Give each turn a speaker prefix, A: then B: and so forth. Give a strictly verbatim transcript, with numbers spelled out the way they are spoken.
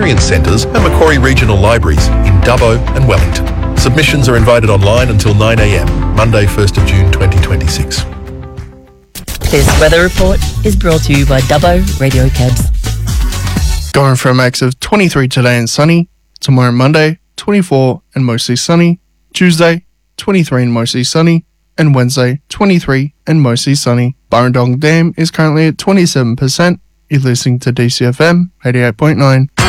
A: experience centres and Macquarie Regional Libraries in Dubbo and Wellington. Submissions are invited online until nine a m, Monday first of June twenty twenty-six.
B: This weather report is brought to you by Dubbo Radio Cabs.
C: Going for a max of twenty-three today and sunny. Tomorrow Monday, twenty-four and mostly sunny. Tuesday, twenty-three and mostly sunny. And Wednesday, twenty-three and mostly sunny. Burrendong Dam is currently at twenty-seven percent. You're listening to D C F M eighty-eight point nine.